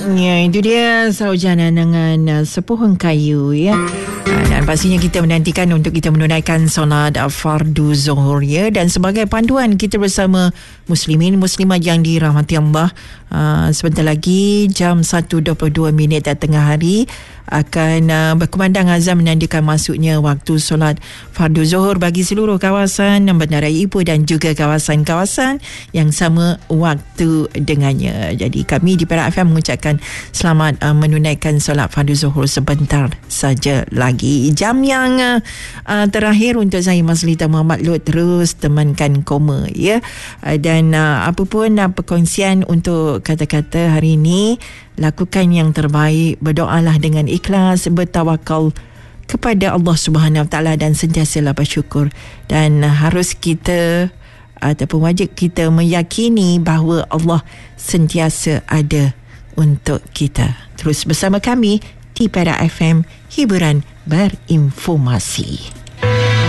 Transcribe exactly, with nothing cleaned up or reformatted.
Ya, itu dia Saujana dengan uh, sepohon kayu ya. Uh, dan pastinya kita menantikan untuk kita menunaikan solat uh, fardu zuhur ya. Dan sebagai panduan kita bersama muslimin muslimat yang dirahmati Allah, uh, sebentar lagi jam satu dua puluh dua minit tengah hari akan uh, berkumandang azan menandakan masuknya waktu solat fardu zuhur bagi seluruh kawasan Bandaraya Ipoh dan juga kawasan-kawasan yang sama waktu dengannya. Jadi kami di Perak F M mengucapkan selamat uh, menunaikan solat fardu zuhur sebentar saja lagi. Jam yang uh, uh, terakhir untuk saya Mazlita Muhammad Lut terus temankan koma ya. Uh, dan uh, apa pun uh, perkongsian untuk kata-kata hari ini, lakukan yang terbaik, berdoalah dengan ikhlas, bertawakal kepada Allah Subhanahu Wa Taala dan sentiasalah bersyukur. Dan harus kita ataupun wajib kita meyakini bahawa Allah sentiasa ada untuk kita. Terus bersama kami di Perak F M, hiburan berinformasi.